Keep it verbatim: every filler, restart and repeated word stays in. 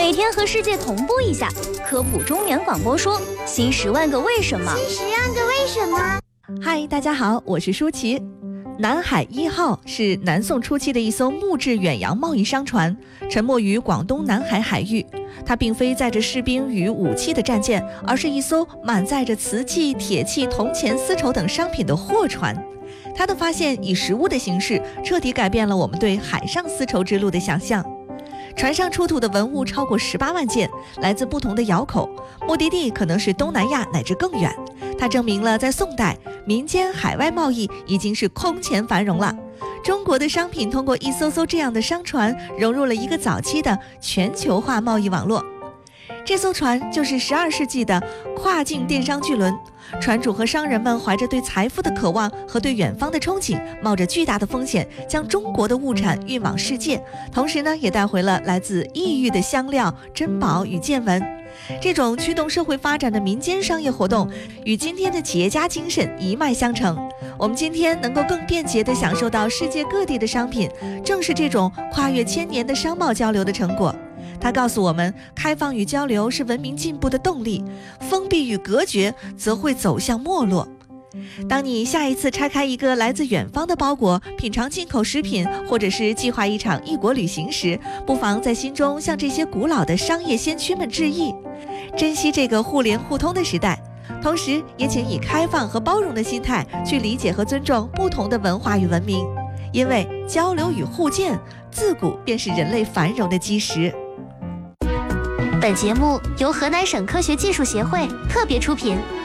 每天和世界同步一下，科普中原广播说新十万个为什么。 新十万个为什么。 嗨，大家好，我是舒淇。南海一号是南宋初期的一艘木质远洋贸易商船，沉没于广东南海海域。它并非载着士兵与武器的战舰，而是一艘满载着瓷器、铁器、铜钱、丝绸等商品的货船。它的发现以实物的形式，彻底改变了我们对海上丝绸之路的想象。船上出土的文物超过十八万件，来自不同的窑口，目的地可能是东南亚乃至更远。它证明了在宋代，民间海外贸易已经是空前繁荣了。中国的商品通过一艘艘这样的商船，融入了一个早期的全球化贸易网络。这艘船就是十二世纪的跨境电商巨轮，船主和商人们怀着对财富的渴望和对远方的憧憬，冒着巨大的风险，将中国的物产运往世界，同时呢，也带回了来自异域的香料、珍宝与见闻。这种驱动社会发展的民间商业活动，与今天的企业家精神一脉相承。我们今天能够更便捷地享受到世界各地的商品，正是这种跨越千年的商贸交流的成果。它告诉我们，开放与交流是文明进步的动力，封闭与隔绝则会走向没落。当你下一次拆开一个来自远方的包裹，品尝进口食品，或者是计划一场异国旅行时，不妨在心中向这些古老的商业先驱们致意，珍惜这个互联互通的时代。同时也请以开放和包容的心态去理解和尊重不同的文化与文明，因为交流与互鉴自古便是人类繁荣的基石。 本节目由河南省科学技术协会特别出品。